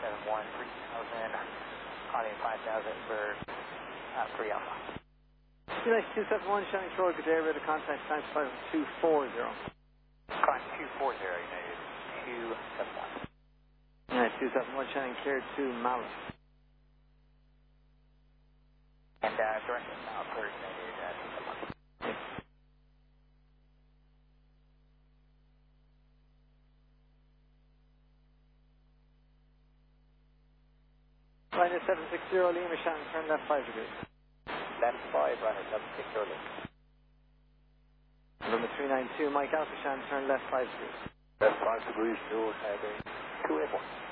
271, 3000, climbing 5000 for 3 Alpha. Nice 271, Shannon Shore, good day, ready to contact science 5240. Climb 240, United 271. Alright, 271, Shannon Care to Malice. And direction now, first, United 271. Liner 760, Lima, Shannon, turn left 5 degrees. Left 5, runner 760 early. Number 392, Mike Alpha, Shannon, turn left 5 degrees. Left 5 degrees, 2 heading 281.